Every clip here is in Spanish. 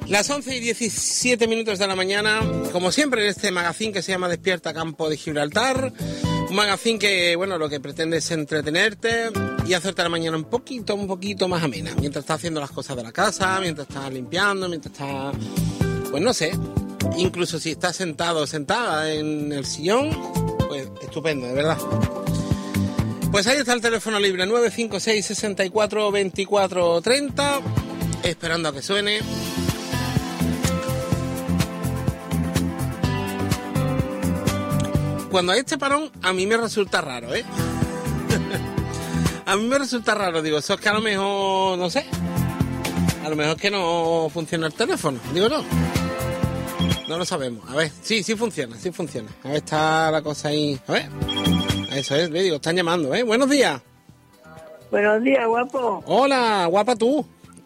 Las 11:17 de la mañana, como siempre en este magazine que se llama Despierta Campo de Gibraltar, un magazine que, bueno, lo que pretende es entretenerte y hacerte la mañana un poquito más amena, mientras estás haciendo las cosas de la casa, mientras estás limpiando, mientras estás, pues no sé, incluso si estás sentado o sentada en el sillón, pues estupendo, de verdad. Pues ahí está el teléfono libre, 956 64 24 30, esperando a que suene. Cuando hay este parón, a mí me resulta raro, ¿eh? A mí me resulta raro, digo, eso es que a lo mejor, no sé, a lo mejor es que no funciona el teléfono, digo no. No lo sabemos, a ver, sí funciona. A ver, está la cosa ahí, a ver. Eso es, le digo, están llamando, ¿eh? Buenos días. Buenos días, guapo. Hola, guapa tú.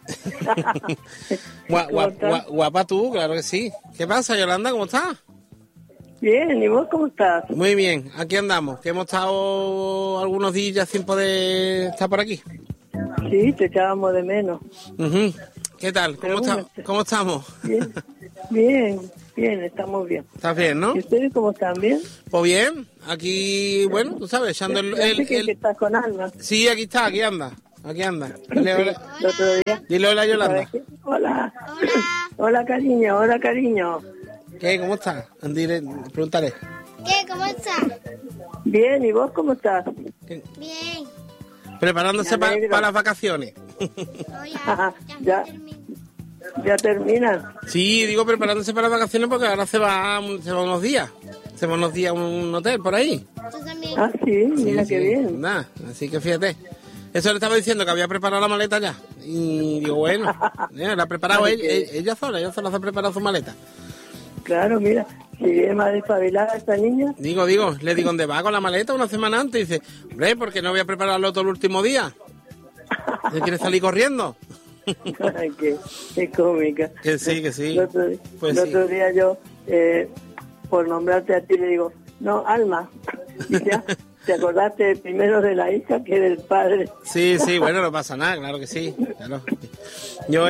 Guapa tú, claro que sí. ¿Qué pasa, Yolanda? ¿Cómo estás? Bien, ¿y vos cómo estás? Muy bien, aquí andamos, que hemos estado algunos días sin poder estar por aquí. Sí, te echábamos de menos. Uh-huh. ¿Qué tal? ¿Cómo estamos? Bien, estamos bien. ¿Estás bien, no? ¿Y ustedes cómo están? ¿Bien? Pues bien, aquí, bueno, tú sabes, echando el... que estás con Alma. Sí, aquí anda. Dile hola. El otro día. Dile hola, Yolanda. Hola, cariño. ¿Qué? ¿Cómo estás? Pregúntale. ¿Qué? ¿Cómo estás? Bien, ¿y vos cómo estás? Bien. Preparándose para las vacaciones. Oh, ¿Ya terminan? Sí, digo preparándose para las vacaciones porque ahora se va unos días. Se va unos días a un hotel por ahí. ¿Tú también? Ah, sí, mira qué bien. Nada, así que fíjate. Eso le estaba diciendo que había preparado la maleta ya. Y digo, bueno, la ha preparado ella sola se ha preparado su maleta. Claro, mira, si viene más despabilada esta niña. Le digo, ¿dónde va con la maleta una semana antes? Y dice, hombre, ¿por qué no voy a prepararlo todo el último día? ¿Se quiere salir corriendo? Ay, qué cómica. Que sí. El otro día yo, por nombrarte a ti, le digo, no, Alma. Y ya, ¿te acordaste primero de la hija que del padre? Sí, bueno, no pasa nada, claro que sí. Claro. Yo,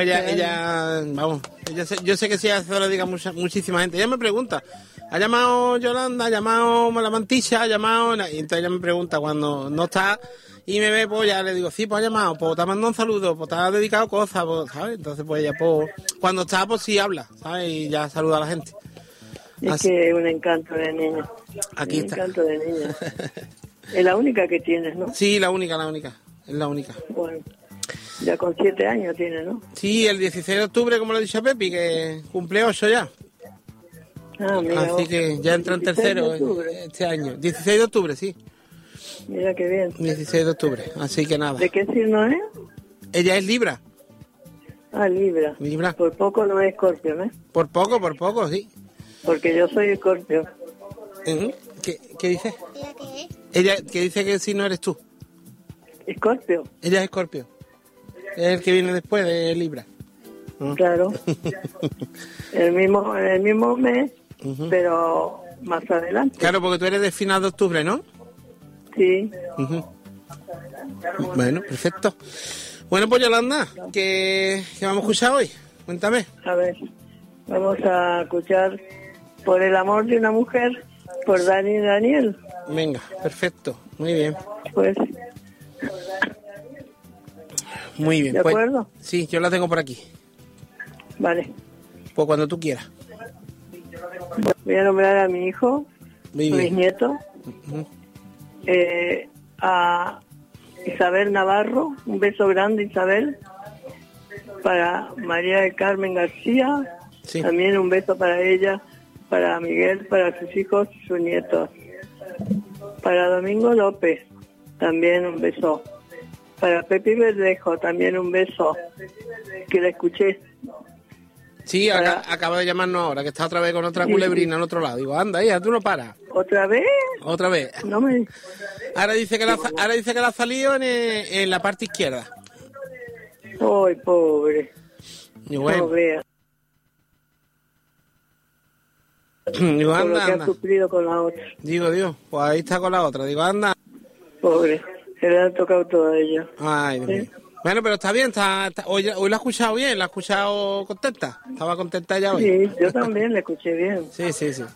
yo sé que sí, se lo diga muchísima gente. Ella me pregunta, ¿ha llamado Yolanda? ¿Ha llamado la Mantilla? ¿Ha llamado? Y entonces ella me pregunta cuando no está y me ve, pues ya le digo, sí, pues ha llamado, pues te ha mandado un saludo, pues te ha dedicado cosas, pues, ¿sabes? Entonces pues ella, pues, cuando está, pues sí habla, ¿sabes? Y ya saluda a la gente. Es que es un encanto de niña. Aquí está. Un encanto de niña. Es la única que tienes, ¿no? Sí, la única. Es la única. Bueno, ya con 7 años tiene, ¿no? Sí, el 16 de octubre, como le he dicho a Pepi, que cumple 8 ya. Ah, mira. Así que ya entra en tercero este año. 16 de octubre, sí. Mira qué bien. 16 de octubre, así que nada. ¿De qué signo es? Ella es Libra. Ah, Libra. Por poco no es Escorpio, ¿no? Por poco, sí. Porque yo soy Escorpio. ¿Qué dice? ¿Ella qué es? Ella, que dice que si no eres tú. Escorpio. Ella es Escorpio. Es el que viene después de Libra. Claro. En el mismo mes, pero más adelante. Claro, porque tú eres de final de octubre, ¿no? Sí. Bueno, perfecto. Bueno, pues Yolanda, ¿qué vamos a escuchar hoy? Cuéntame. A ver, vamos a escuchar Por el amor de una mujer, por Dani Daniel. Venga, perfecto, muy bien. Pues. Muy bien. ¿De acuerdo? Pues, sí, yo la tengo por aquí. Vale. Pues cuando tú quieras. Voy a nombrar a mi hijo, mis nietos, a Isabel Navarro, un beso grande, Isabel. Para María del Carmen García, también un beso para ella. Para Miguel, para sus hijos y sus nietos. Para Domingo López, también un beso. Para Pepi Verdejo, también un beso, que la escuché. Sí, acaba de llamarnos ahora, que está otra vez con otra culebrina al otro lado. Digo, anda, hija, tú no paras. ¿Otra vez? Otra vez. No me... Ahora dice que la ha salido en la parte izquierda. Ay, pobre. Y bueno. No vea. Digo, anda, lo que ha sufrido con la otra. Digo, Dios, pues ahí está con la otra. Digo, anda. Pobre, se le han tocado todo a ella. Ay, Dios mío. Bueno, pero está bien, hoy la he escuchado bien, la he escuchado contenta. Estaba contenta ya hoy. Sí, yo también la escuché bien. Sí.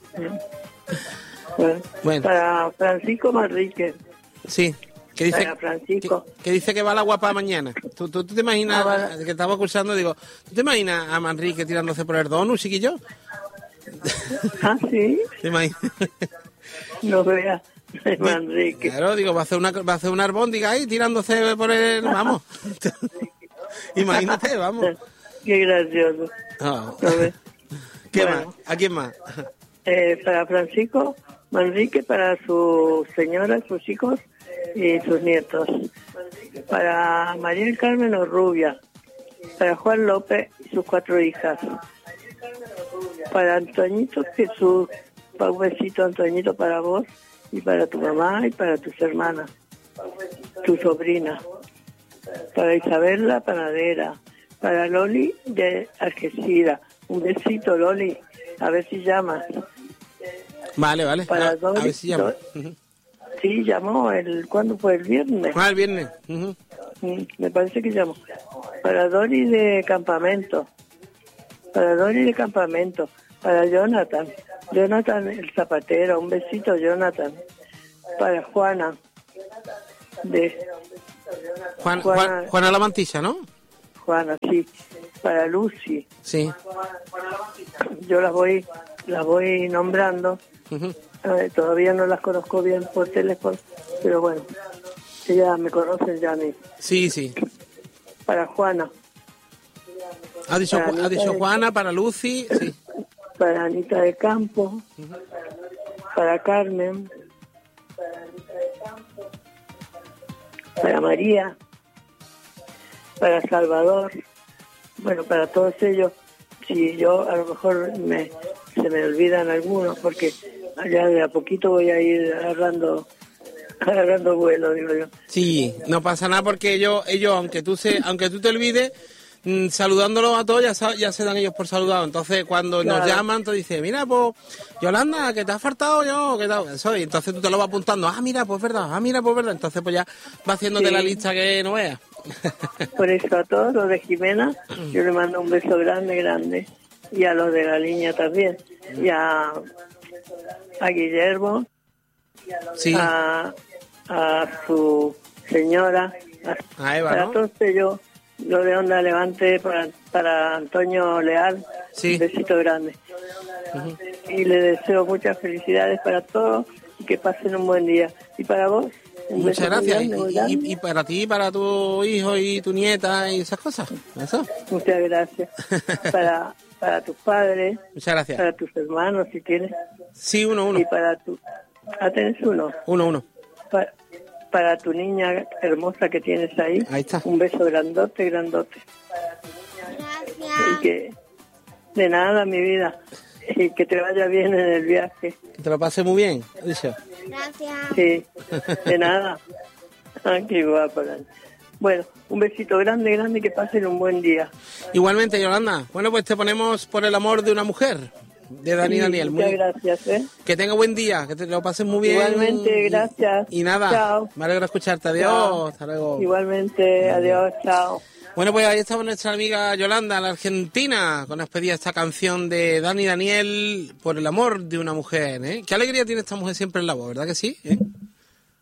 Bueno. Para Francisco Manrique. Sí. Que dice, para Francisco. Que dice que va la guapa mañana. ¿Tú te imaginas, que estaba escuchando, digo, ¿tú te imaginas a Manrique tirándose por el donut, chiquillo? ¿Ah, sí? ¿Te imaginas? No veas, Manrique. Claro, digo, va a hacer una albóndiga ahí tirándose por el... Vamos. Imagínate, vamos. Qué gracioso. Oh. ¿Qué más? ¿A quién más? Para Francisco Manrique, para su señora, sus hijos y sus nietos. Para María del Carmen Orrubia. Para Juan López y sus 4 hijas. Para Antoñito Jesús. Un besito, Antoñito, para vos y para tu mamá y para tus hermanas, tu sobrina. Para Isabel la panadera. Para Loli de Algeciras. Un besito, Loli. A ver si llamas. Vale. Para a ver si llama. Sí, llamó. ¿Cuándo fue? ¿El viernes? El viernes. Me parece que llamó. Para Dori de Campamento. Para Jonathan el zapatero. Un besito, Jonathan. Para Juana. Juana la Mantilla, ¿no? Juana, sí. Para Lucy. Sí. Yo las voy nombrando. Todavía no las conozco bien por teléfono, pero bueno, ellas me conocen ya a mí. Sí. Para Juana. Ha dicho Juana, para Lucy, sí. Para Anita de Campo. Para Carmen. Para María. Para Salvador. Bueno, para todos ellos, si yo a lo mejor se me olvidan algunos, porque allá de a poquito voy a ir agarrando vuelo, digo yo. Sí, no pasa nada porque ellos aunque tú te olvides, saludándolos a todos ya se dan ellos por saludados. Entonces cuando nos llaman te dicen, mira, pues Yolanda, que te ha faltado yo, que tal, eso, y entonces tú te lo vas apuntando, mira, pues verdad, entonces pues ya va haciéndote la lista que no veas. Por eso a todos los de Jimena yo le mando un beso grande, y a los de la línea también, y a Guillermo, sí. a su señora, a Eva, para ¿no? todos ellos, lo de Onda Levante, para Antonio Leal, sí. Un besito grande. Y le deseo muchas felicidades para todos y que pasen un buen día. Y para vos, muchas gracias. Y para ti, para tu hijo y tu nieta y esas cosas. ¿Eso? Muchas gracias. Para tus padres. Muchas gracias. Para tus hermanos, si tienes. Sí, uno. Y para tu... ¿tenés uno? Uno. Para tu niña hermosa que tienes ahí. Ahí está. Un beso grandote. Gracias. Y que... De nada, mi vida. Y que te vaya bien en el viaje. Que te lo pases muy bien, dicho. Gracias. Sí, de nada. Qué guapa. Bueno, un besito grande, y que pasen un buen día. Igualmente, Yolanda. Bueno, pues te ponemos Por el amor de una mujer, de Dani Daniel. Muchas gracias, Que tenga buen día, que te lo pases muy bien. Igualmente, gracias. Y nada, chao. Me alegra escucharte. Adiós, Chao. Hasta luego. Igualmente, adiós, chao. Bueno, pues ahí estaba nuestra amiga Yolanda, la argentina, con nos pedía esta canción de Dani Daniel, Por el amor de una mujer, ¿eh? Qué alegría tiene esta mujer siempre en la voz, ¿verdad que sí?